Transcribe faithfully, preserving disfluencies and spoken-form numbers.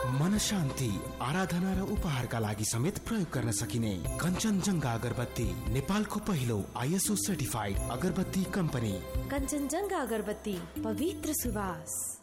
मन शान्ति, आराधना र उपहारका लागि समेत प्रयोग गर्न सकिने कञ्चनजङ्घा अगरबत्ती, नेपालको पहिलो आइएसओ सर्टिफाइड अगरबत्ती कम्पनी। कञ्चनजङ्घा अगरबत्ती, पवित्र सुवास।